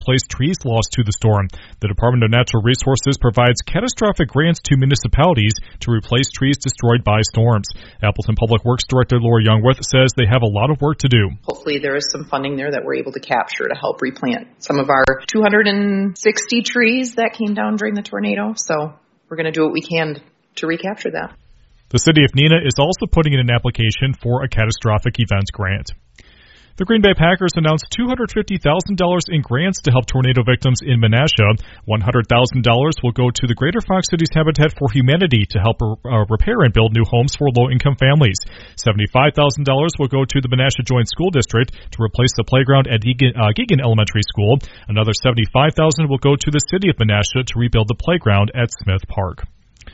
replace trees lost to the storm. The Department of Natural Resources provides catastrophic grants to municipalities to replace trees destroyed by storms. Appleton Public Works Director Laura Youngworth says they have a lot of work to do. Hopefully there is some funding there that we're able to capture to help replant some of our 260 trees that came down during the tornado. So we're going to do what we can to recapture that. The City of Neenah is also putting in an application for a catastrophic events grant. The Green Bay Packers announced $250,000 in grants to help tornado victims in Menasha. $100,000 will go to the Greater Fox Cities Habitat for Humanity to help repair and build new homes for low-income families. $75,000 will go to the Menasha Joint School District to replace the playground at Geoghegan Elementary School. Another $75,000 will go to the City of Menasha to rebuild the playground at Smith Park.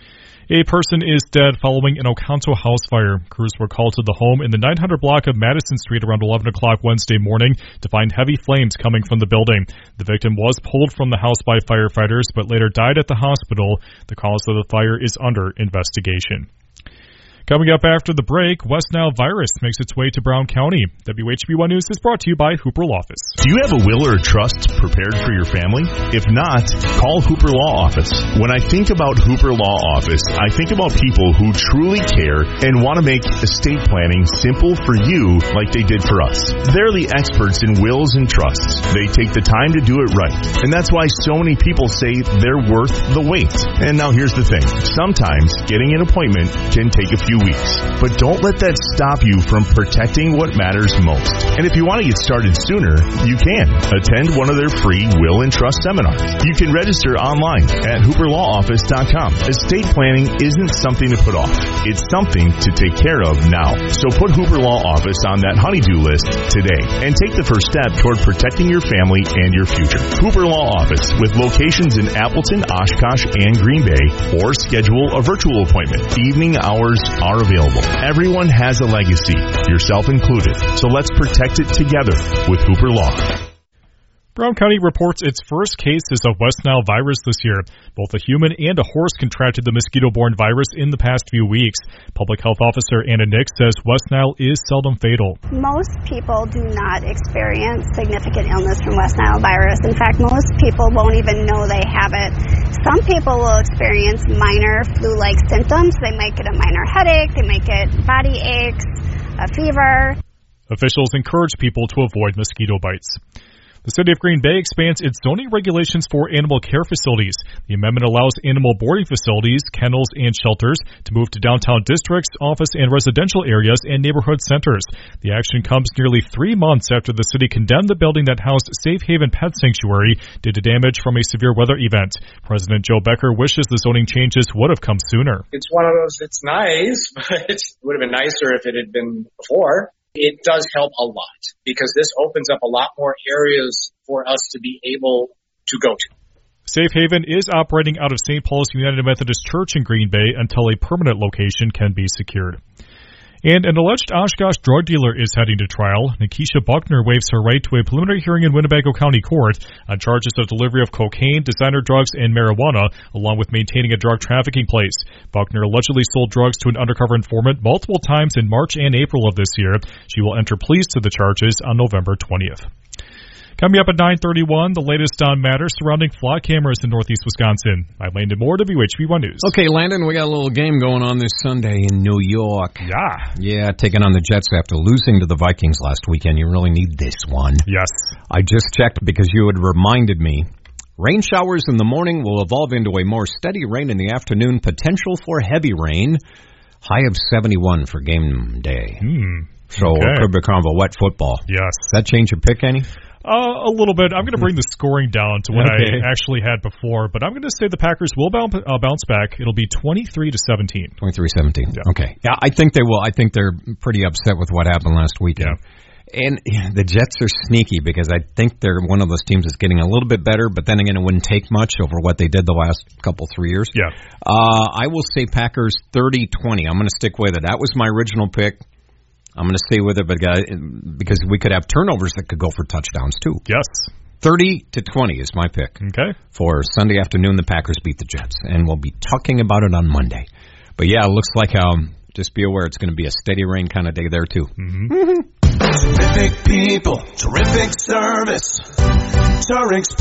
A person is dead following an Oconto house fire. Crews were called to the home in the 900 block of Madison Street around 11 o'clock Wednesday morning to find heavy flames coming from the building. The victim was pulled from the house by firefighters, but later died at the hospital. The cause of the fire is under investigation. Coming up after the break, West Nile virus makes its way to Brown County. WHB1 News is brought to you by Hooper Law Office. Do you have a will or trust prepared for your family? If not, call Hooper Law Office. When I think about Hooper Law Office, I think about people who truly care and want to make estate planning simple for you like they did for us. They're the experts in wills and trusts. They take the time to do it right. And that's why so many people say they're worth the wait. And now here's the thing. Sometimes getting an appointment can take a few weeks. But don't let that stop you from protecting what matters most. And if you want to get started sooner, you can. Attend one of their free will and trust seminars. You can register online at hooperlawoffice.com. Estate planning isn't something to put off. It's something to take care of now. So put Hooper Law Office on that honey-do list today and take the first step toward protecting your family and your future. Hooper Law Office with locations in Appleton, Oshkosh, and Green Bay, or schedule a virtual appointment. Evening hours are available. Everyone has a legacy, yourself included. So let's protect it together with Hooper Law. Brown County reports its first cases of West Nile virus this year. Both a human and a horse contracted the mosquito-borne virus in the past few weeks. Public Health Officer Anna Nix says West Nile is seldom fatal. Most people do not experience significant illness from West Nile virus. In fact, most people won't even know they have it. Some people will experience minor flu-like symptoms. They might get a minor headache, they might get body aches, a fever. Officials encourage people to avoid mosquito bites. The City of Green Bay expands its zoning regulations for animal care facilities. The amendment allows animal boarding facilities, kennels, and shelters to move to downtown districts, office and residential areas, and neighborhood centers. The action comes nearly 3 months after the city condemned the building that housed Safe Haven Pet Sanctuary due to damage from a severe weather event. President Joe Becker wishes the zoning changes would have come sooner. It's one of those, it's nice, but it would have been nicer if it had been before. It does help a lot because this opens up a lot more areas for us to be able to go to. Safe Haven is operating out of St. Paul's United Methodist Church in Green Bay until a permanent location can be secured. And an alleged Oshkosh drug dealer is heading to trial. Nikisha Buckner waives her right to a preliminary hearing in Winnebago County Court on charges of delivery of cocaine, designer drugs, and marijuana, along with maintaining a drug trafficking place. Buckner allegedly sold drugs to an undercover informant multiple times in March and April of this year. She will enter pleas to the charges on November 20th. Coming up at 9:31, the latest on matters surrounding flock cameras in northeast Wisconsin. I'm Landon Moore, WHB1 News. Okay, Landon, we got a little game going on this Sunday in New York. Yeah, taking on the Jets after losing to the Vikings last weekend. You really need this one. Yes. I just checked because you had reminded me. Rain showers in the morning will evolve into a more steady rain in the afternoon. Potential for heavy rain. High of 71 for game day. So it could become a wet football. Yes. Does that change your pick any? A little bit. I'm going to bring the scoring down to what I actually had before, but I'm going to say the Packers will bounce back. It'll be 23-17. 23-17. Yeah. Okay. Yeah, I think they will. I think they're pretty upset with what happened last weekend. Yeah. And the Jets are sneaky because I think they're one of those teams that's getting a little bit better, but then again, it wouldn't take much over what they did the last 3 years. Yeah. I will say Packers 30-20. I'm going to stick with it. That was my original pick. I'm going to stay with it, but because we could have turnovers that could go for touchdowns, too. Yes. 30-20 is my pick. Okay. For Sunday afternoon, the Packers beat the Jets, and we'll be talking about it on Monday. But, yeah, it looks like, just be aware, it's going to be a steady rain kind of day there, too. Terrific people, terrific service. Turek